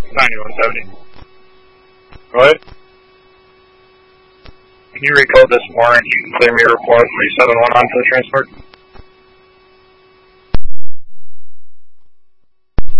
9170. Go ahead. Can you recode this warrant? You can clear me a report 371 on for the transport.